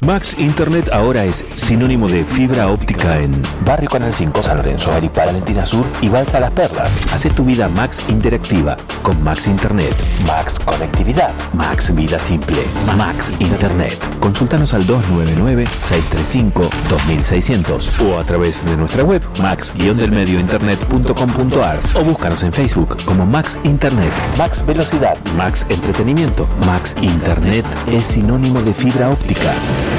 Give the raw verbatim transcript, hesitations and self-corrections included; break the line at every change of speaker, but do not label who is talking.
Max Internet ahora es sinónimo de fibra óptica en
Barrio Canal cinco, San Lorenzo, Aripá, Valentina Sur y Balsa Las Perlas.
Hace tu vida Max interactiva con Max Internet.
Max Conectividad.
Max Vida Simple. Max Internet. Consultanos al dos nueve nueve, seis tres cinco, dos seis cero cero o a través de nuestra web max guion del medio internet punto com punto ar o búscanos en Facebook como Max Internet.
Max Velocidad.
Max Entretenimiento. Max Internet es sinónimo de fibra óptica.